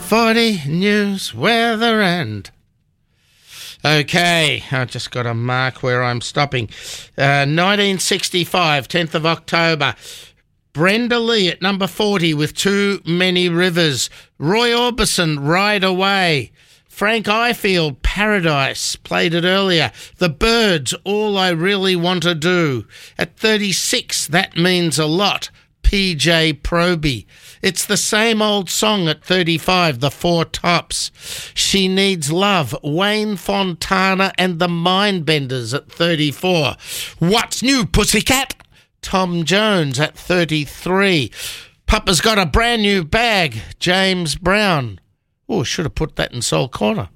40 news, weather and... Okay, I just got a mark where I'm stopping. 1965, 10th of October. Brenda Lee at number 40 with Too Many Rivers. Roy Orbison, Ride Away. Frank Ifield, Paradise, played it earlier. The Byrds, All I Really Want to Do. At 36, That Means a Lot. PJ Proby. It's the same old song at 35, The Four Tops. She Needs Love, Wayne Fontana and the Mindbenders at 34. What's New, Pussycat? Tom Jones at 33. Papa's Got a Brand New Bag, James Brown. Oh, should have put that in Soul Corner.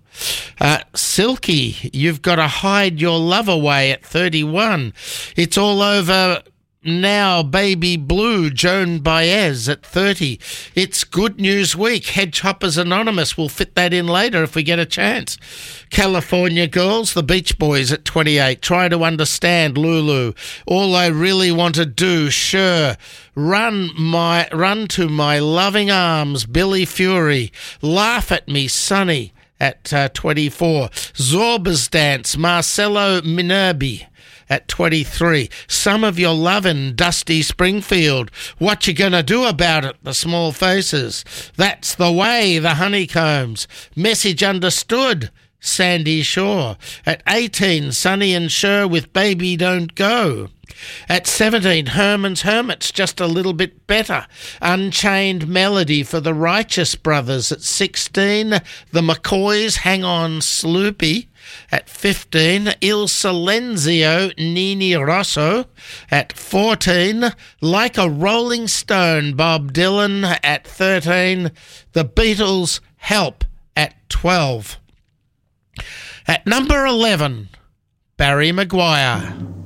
Silky, You've Got to Hide Your Love Away at 31. It's All Over Now, Baby Blue, Joan Baez at 30. It's Good News Week, Hedgehoppers Anonymous. We'll fit that in later if we get a chance. California Girls, The Beach Boys at 28. Try to Understand, Lulu. All I Really Want to Do, Sure. Run to My Loving Arms, Billy Fury. Laugh at Me, Sonny at 24. Zorba's Dance, Marcelo Minerbi at 23. Some of Your Lovin', Dusty Springfield. What You Gonna Do About It, The Small Faces. That's the Way, The Honeycombs. Message Understood, Sandy Shaw. At 18, Sonny and Cher with Baby Don't Go. At 17, Herman's Hermits, Just a Little Bit Better. Unchained Melody for the Righteous Brothers. At 16, The McCoys, Hang On Sloopy. At 15, Il Silenzio, Nini Rosso. At 14, Like a Rolling Stone, Bob Dylan. At 13, The Beatles, Help. At 12. At number 11, Barry Maguire.